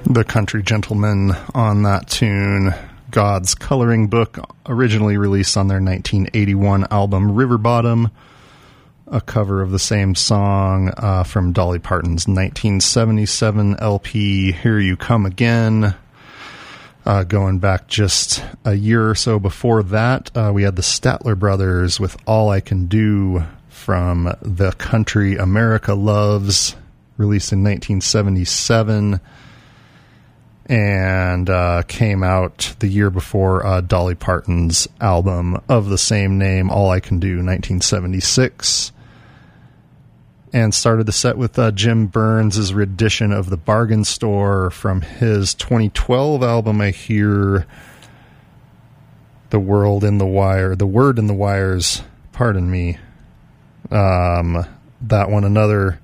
The Country Gentlemen on that tune. God's Coloring Book, originally released on their 1981 album River Bottom. A cover of the same song from Dolly Parton's 1977 LP, Here You Come Again. Going back just a year or so before that, we had the Statler Brothers with All I Can Do from the country America Loves, released in 1977, and came out the year before Dolly Parton's album of the same name, All I Can Do, 1976. And started the set with Jim Burns' rendition of The Bargain Store from his 2012 album, I Hear The Word in the Wires, pardon me. That one, another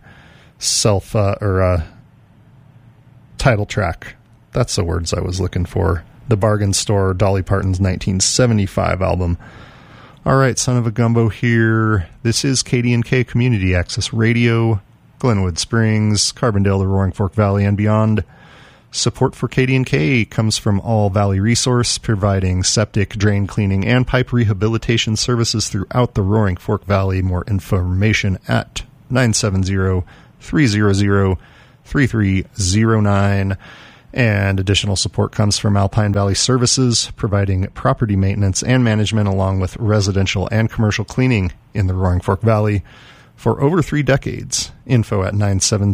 title track. That's the words I was looking for. The Bargain Store, Dolly Parton's 1975 album. All right, son of a gumbo here. This is KDNK Community Access Radio, Glenwood Springs, Carbondale, the Roaring Fork Valley, and beyond. Support for KDNK comes from All Valley Resource, providing septic, drain cleaning, and pipe rehabilitation services throughout the Roaring Fork Valley. More information at 970-300-3309. And additional support comes from Alpine Valley Services, providing property maintenance and management along with residential and commercial cleaning in the Roaring Fork Valley for over 3 decades. Info at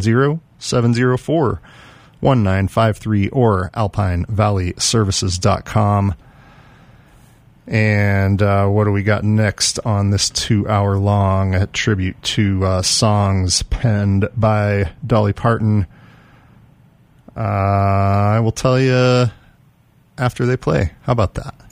970-704-1953 or alpinevalleyservices.com. And what do we got next on this 2-hour-long tribute to songs penned by Dolly Parton? I will tell you after they play. How about that?